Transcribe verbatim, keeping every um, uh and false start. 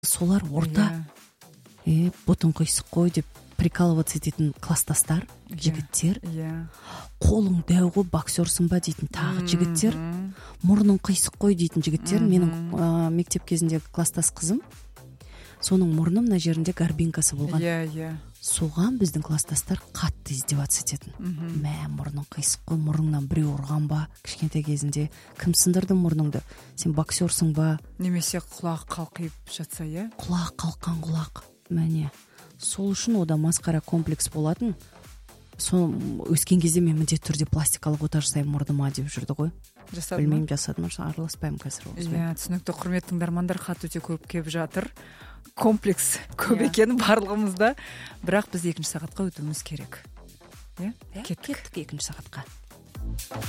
солар орта э ботың кыйсык кой деп прикалываться этетін класстастар, жігіттер. Қолың дәу ғой, боксерсың ба дейтін тағы жігіттер. Мұрның қисық қой дейтін жігіттер. Менің мектеп кезіндегі класстас қызым, соның мұрны мына жерінде горбинкасы болған. Соған біздің класстастар қатты издеваться ететін. Мә, мұрның қисық қой, мұрныңнан біреу ұрған ба, кішкентай кезінде кім сындырды мұрныңды? Сен боксерсың ба? Немесе құлақ қалқиып жатса, иә? Құлақ қалқан құлақ. Мәне. Сол үшін ода масқара комплекс болатын. Сол өскен кезде мен міндетті түрде пластикалық ота жасаймын мұрныма деп жүрді ғой. Жасадым. Білмеймін, жасадым, араласпаймын қазір оғызбен. Иә, түсінікті. Құрметті тыңдармандар, хат өте көп келіп жатыр. Комплекс көп екені барлығымызда. Бірақ біз екінші сағатқа өтуіміз керек. Иә? Кеттік екінші сағатқа.